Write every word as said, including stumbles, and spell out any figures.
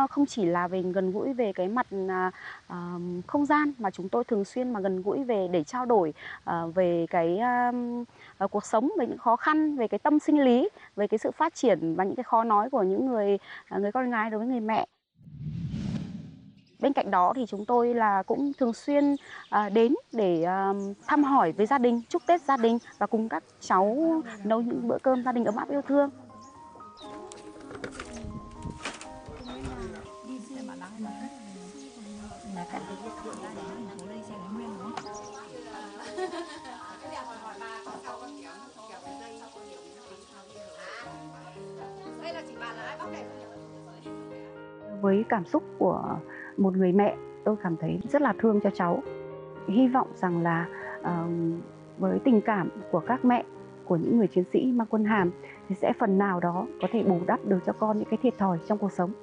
không chỉ là về gần gũi về cái mặt à, à, không gian, mà chúng tôi thường xuyên mà gần gũi về để trao đổi à, về cái à, à, cuộc sống, về những khó khăn, về cái tâm sinh lý, về cái sự phát triển và những cái khó nói của những người à, người con gái đối với người mẹ. Bên cạnh đó thì chúng tôi là cũng thường xuyên à, đến để à, thăm hỏi với gia đình, chúc Tết gia đình và cùng các cháu nấu những bữa cơm gia đình ấm áp yêu thương. Với cảm xúc của một người mẹ, tôi cảm thấy rất là thương cho cháu. Hy vọng rằng là uh, với tình cảm của các mẹ, của những người chiến sĩ mang quân hàm thì sẽ phần nào đó có thể bù đắp được cho con những cái thiệt thòi trong cuộc sống.